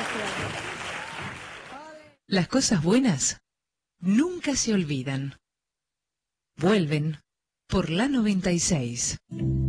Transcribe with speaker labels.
Speaker 1: Las cosas buenas nunca se olvidan. Vuelven por la 96.